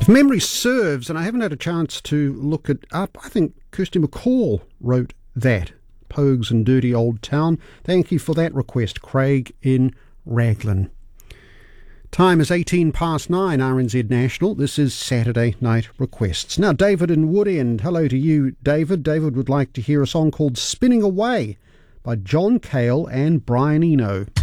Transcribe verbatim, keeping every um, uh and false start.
memory serves, and I haven't had a chance to look it up, I think Kirsty McCall wrote that, Pogues and Dirty Old Town. Thank you for that request, Craig in Raglan. Time is eighteen past nine, R N Z National. This is Saturday Night Requests. Now, David in Woodend. Hello to you, David. David would like to hear a song called Spinning Away by John Cale and Brian Eno.